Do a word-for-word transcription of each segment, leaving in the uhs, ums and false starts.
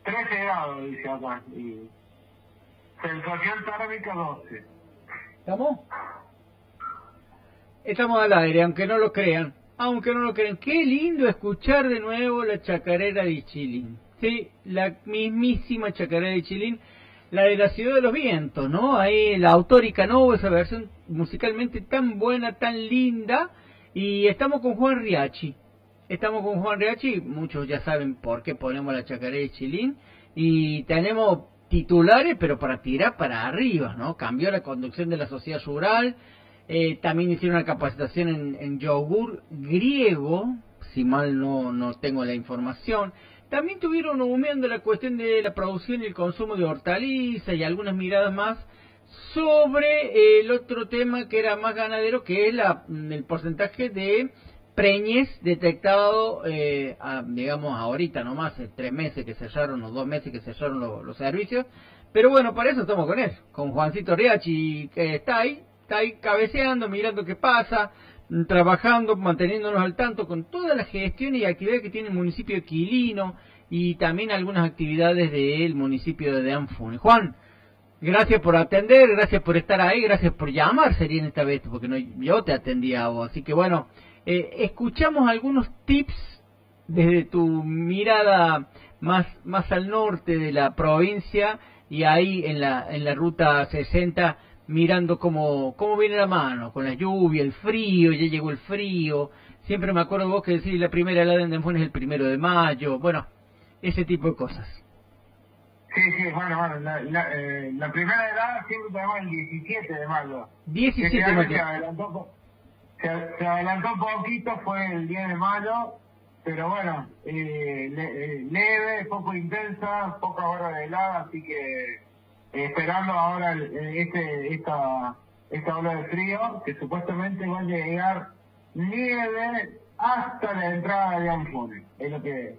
trece grados, dice acá. Y sensación térmica doce. ¿Estamos? Estamos al aire, aunque no lo crean. Aunque no lo crean. Qué lindo escuchar de nuevo la chacarera de Ichilín. Sí, la mismísima chacarera de Ichilín. La de la Ciudad de los Vientos, ¿no? Ahí la autórica, ¿no? Esa versión musicalmente tan buena, tan linda. Y estamos con Juan Riachi. Estamos con Juan Riachi. Muchos ya saben por qué ponemos la chacarera de Ichilín. Y tenemos titulares, pero para tirar para arriba, ¿no? Cambió la conducción de la sociedad rural. Eh, también hicieron una capacitación en, en yogur griego, si mal no, no tengo la información. También tuvieron humeando la cuestión de la producción y el consumo de hortalizas y algunas miradas más sobre eh, el otro tema que era más ganadero, que es la, el porcentaje de preñez detectado, eh, a, digamos, ahorita nomás, eh, tres meses que cerraron, o dos meses que cerraron lo, los servicios. Pero bueno, para eso estamos con él, con Juancito Riachi, que está ahí, está ahí cabeceando, mirando qué pasa, trabajando, manteniéndonos al tanto con todas las gestiones y actividades que tiene el municipio de Quilino y también algunas actividades del municipio de Deanfune. Juan, gracias por atender, gracias por estar ahí, gracias por llamar, sería en esta vez, porque no, yo te atendía a vos. Así que bueno, eh, escuchamos algunos tips desde tu mirada más, más al norte de la provincia y ahí en la, en la ruta sesenta, mirando cómo, cómo viene la mano, con la lluvia, el frío, ya llegó el frío. Siempre me acuerdo vos que decís la primera helada en Deanfune es el primero de mayo, bueno, ese tipo de cosas. Sí, sí, bueno, bueno, la, la, eh, la primera helada siempre tenemos el diecisiete de mayo. diecisiete de mayo. Se adelantó, se, se adelantó un poquito, fue el diez de mayo, pero bueno, eh, le, eh, leve, poco intensa, pocas horas de helada, así que eh, esperando ahora el, este, esta, esta ola de frío, que supuestamente va a llegar nieve hasta la entrada de Deanfune, es lo que...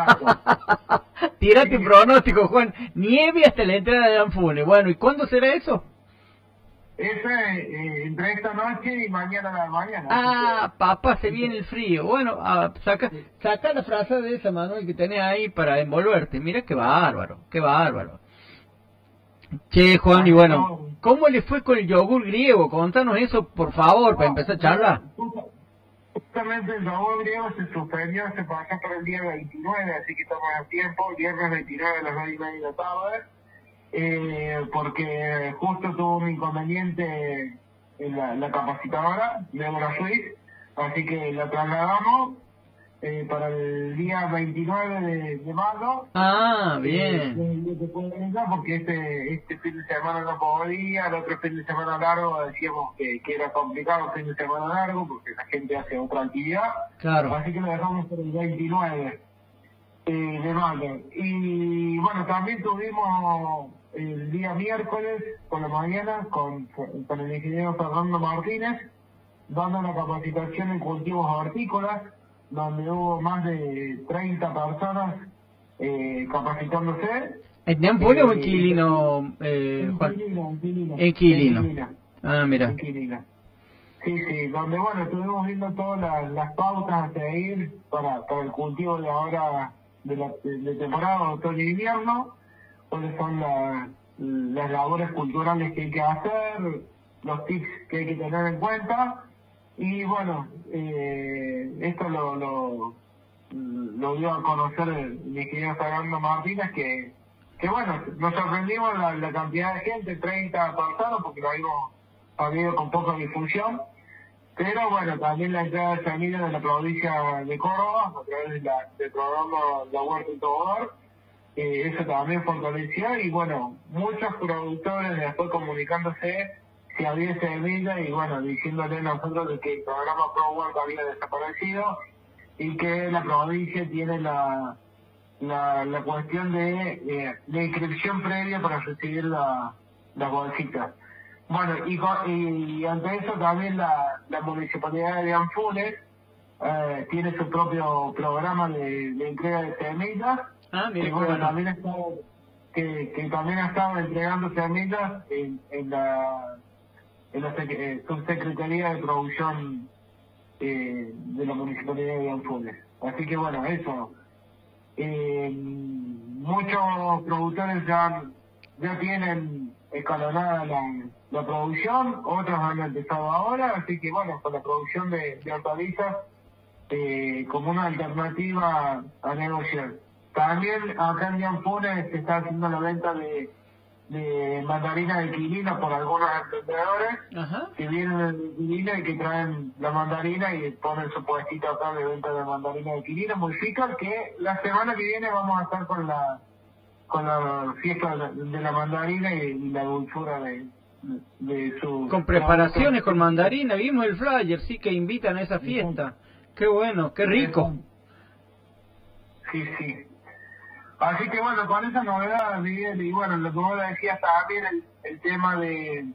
Tirate un pronóstico, Juan, nieve hasta la entrada de Deanfune. Bueno, ¿y cuándo será eso? Eso es eh, entre esta noche y mañana a la mañana. Ah, que... papá, se viene el frío. Bueno, ah, saca, saca la frase de esa, Manuel, que tenés ahí para envolverte. Mira qué bárbaro, qué bárbaro. Che, Juan, y bueno, ¿cómo le fue con el yogur griego? Contanos eso, por favor, para empezar a charlar. Justamente el yogur griego se suspendió, se pasó para el día veintinueve, así que estamos a tiempo, viernes veintinueve a las nueve y media de la tarde. Eh, porque justo tuvo un inconveniente en la, la capacitadora, Débora Suiz, así que la trasladamos eh, para el día veintinueve de, de mayo. Ah, bien. Eh, de, porque este este fin de semana no podía, el otro fin de semana largo decíamos que, que era complicado el fin de semana largo, porque la gente hace otra actividad. Claro. Así que lo dejamos para el veintinueve eh, de mayo. Y bueno, también tuvimos el día miércoles por la mañana con, con el ingeniero Fernando Martínez dando una capacitación en cultivos hortícolas, donde hubo más de treinta personas eh, capacitándose. ¿En Deanfune eh, o en Quilino, eh, Juan? En Quilino, en Quilino. En Quilino. En Quilino. Ah, mira. En Quilino. Sí, sí, donde bueno, estuvimos viendo todas las, las pautas a seguir para, para el cultivo de ahora de la de, de temporada otoño e invierno, cuáles son la, las labores culturales que hay que hacer, los tips que hay que tener en cuenta. Y bueno, eh, esto lo, lo, lo dio a conocer el, el ingeniero Fernando Martínez, que, que bueno, nos sorprendimos la, la cantidad de gente, treinta personas, porque lo habíamos habido con poca difusión. Pero bueno, también la entrada de semillas de la provincia de Córdoba, a través de la, del programa La Huerta en Tobodar, eh, eso también fortaleció, y bueno, muchos productores después comunicándose si había semilla y bueno, diciéndole a nosotros de que el programa Pro Huerta había desaparecido y que la provincia tiene la la, la cuestión de eh, la inscripción previa para recibir la, la bolsita. Bueno, y, y ante eso también la, la municipalidad de Deanfune eh, tiene su propio programa de, de entrega de semillas. Ah, mira, que, bueno, bueno. también está, que, que también ha estado entregando semillas en, en la, en la eh, subsecretaría de producción eh, de la municipalidad de Deanfune. Así que bueno, eso. Eh, muchos productores ya, ya tienen escalonada la, la producción, otros han empezado ahora, así que bueno, con la producción de, de hortalizas eh, como una alternativa a negociar. También acá en Dianfunes se está haciendo la venta de, de mandarina de quilina por algunos emprendedores. Ajá. Que vienen de quilina y que traen la mandarina y ponen su puestito acá de venta de mandarina de quilina. Modifican que la semana que viene vamos a estar con la con la fiesta de la, de la mandarina y, y la dulzura de, de, de su... Con preparaciones con mandarina, vimos el flyer, sí, que invitan a esa fiesta. Sí. Qué bueno, qué rico. Sí, sí. Así que bueno, con esa novedad, Miguel, y bueno, lo que vos decías también, el, el tema de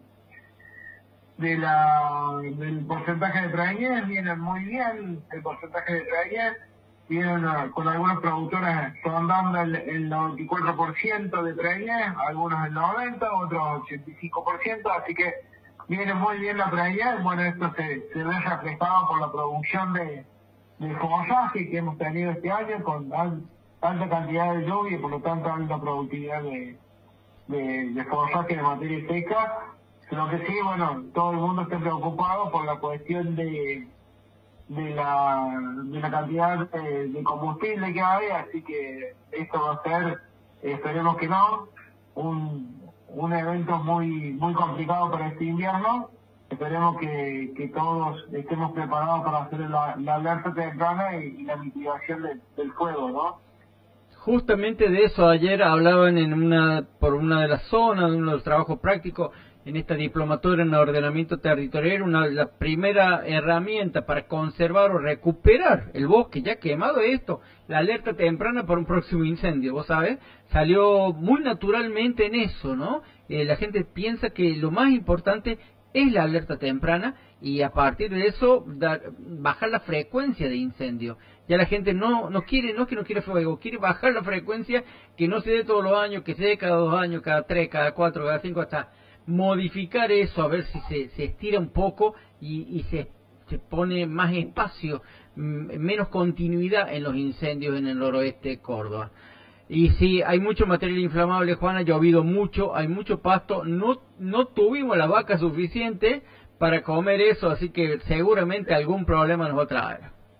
de la del porcentaje de preñez, viene muy bien el porcentaje de preñez, vienen con algunas productoras rondando el, el noventa y cuatro por ciento de preñez, algunos el noventa por ciento, otros ochenta y cinco por ciento, así que viene muy bien la preñez. Bueno, esto se, se ve reflejado por la producción de, de follaje que hemos tenido este año, con al, alta cantidad de lluvia y por lo tanto alta productividad de, de, de follaje de materia seca. Lo que sí, bueno, todo el mundo está preocupado por la cuestión de de la de la cantidad de, de combustible que hay, así que esto va a ser, esperemos que no, un, un evento muy muy complicado para este invierno. Esperemos que, que todos estemos preparados para hacer la, la alerta temprana y, y la mitigación de, del fuego, ¿no? Justamente de eso ayer hablaban en una por una de las zonas, de uno de los trabajos prácticos, en esta diplomatura en ordenamiento territorial, una la primera herramienta para conservar o recuperar el bosque ya quemado es esto, la alerta temprana para un próximo incendio, vos sabés, salió muy naturalmente en eso, ¿no? Eh, la gente piensa que lo más importante es la alerta temprana y a partir de eso dar, bajar la frecuencia de incendio. Ya la gente no no quiere, no es que no quiere fuego, quiere bajar la frecuencia, que no se dé todos los años, que se dé cada dos años, cada tres, cada cuatro, cada cinco, hasta modificar eso, a ver si se, se estira un poco y, y se, se pone más espacio, menos continuidad en los incendios en el noroeste de Córdoba. Y sí, hay mucho material inflamable, Juana, ha llovido mucho, hay mucho pasto, no no tuvimos la vaca suficiente para comer eso, así que seguramente algún problema nos va a traer.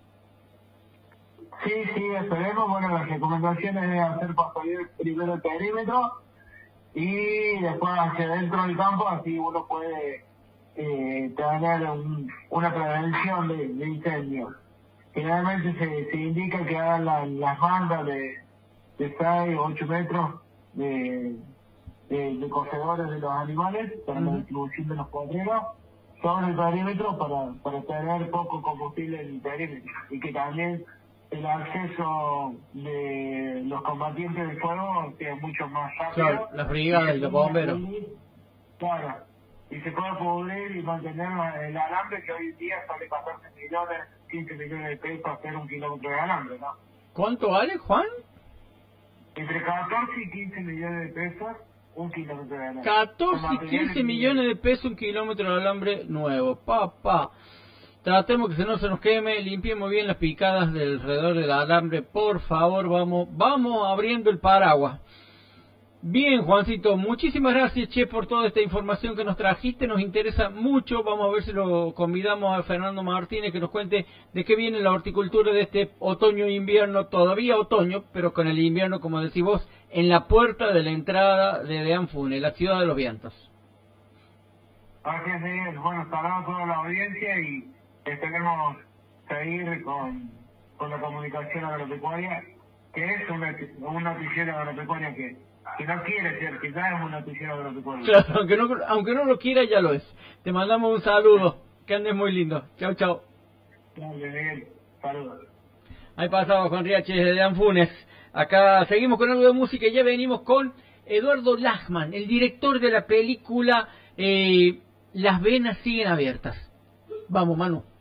Sí, sí, esperemos. Bueno, las recomendaciones es hacer pastorear primero el perímetro y después hacia dentro del campo, así uno puede eh, tener un, una prevención de, de incendios. Generalmente se, se indica que hagan la, las bandas de, de seis o ocho metros de, de, de cocedores de los animales para uh-huh. la distribución de los potreros sobre el perímetro para, para tener poco combustible en el perímetro y que también el acceso de los combatientes del fuego sea mucho más rápido. Claro, las brigadas y, y los bomberos. Claro, y se puede pudrir y mantener el alambre que hoy en día sale catorce millones, quince millones de pesos hacer un kilómetro de alambre, ¿no? ¿Cuánto vale, Juan? Entre catorce y quince millones de pesos un kilómetro de alambre. catorce y quince millones de pesos un kilómetro de alambre nuevo, papá. Tratemos que no se nos queme, limpiemos bien las picadas del alrededor del alambre, por favor, vamos vamos abriendo el paraguas. Bien, Juancito, muchísimas gracias, che, por toda esta información que nos trajiste, nos interesa mucho. Vamos a ver si lo convidamos a Fernando Martínez que nos cuente de qué viene la horticultura de este otoño-invierno, todavía otoño, pero con el invierno, como decís vos, en la puerta de la entrada de Dianfunes, la ciudad de los vientos. Gracias, Miguel. Bueno, saludos a toda la audiencia y esperemos seguir con, con la comunicación agropecuaria, que es una, un noticiero agropecuario que, que no quiere ser, que ya es un noticiero agropecuario. Claro, aunque no, aunque no lo quiera, ya lo es. Te mandamos un saludo, que andes muy lindo. Chau, chau. Dale, Miguel. Saludos. Ahí pasaba Juan Riaches de Dianfunes. Acá seguimos con algo de música y ya venimos con Eduardo Lachman, el director de la película eh, Las venas siguen abiertas. Vamos, Manu.